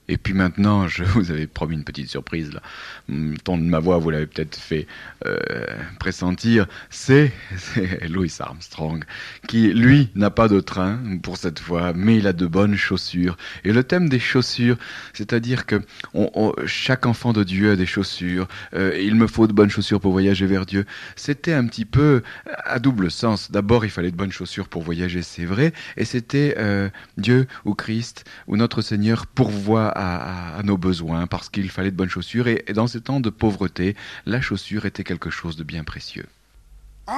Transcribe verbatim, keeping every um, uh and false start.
Et puis maintenant, je vous avais promis une petite surprise là. Le ton de ma voix, vous l'avez peut-être fait euh, pressentir. C'est, c'est Louis Armstrong qui, lui, n'a pas de train pour cette fois, mais il a de bonnes chaussures. Et le thème des chaussures, c'est-à-dire que on, on, chaque enfant de Dieu a des chaussures. Euh, il me faut de bonnes chaussures pour voyager vers Dieu. C'était un petit peu à double sens. D'abord, il fallait de bonnes chaussures pour voyager, c'est vrai. Et c'était euh, Dieu ou Christ ou notre Seigneur pourvoit à, à, à nos besoins parce qu'il fallait de bonnes chaussures. Et, et dans ces temps de pauvreté, la chaussure était quelque chose de bien précieux.